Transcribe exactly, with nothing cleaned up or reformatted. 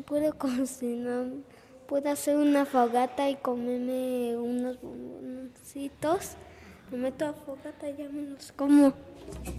puedo cocinar, puedo hacer una fogata y comerme unos bomboncitos. Me meto a fogata y ya me los como.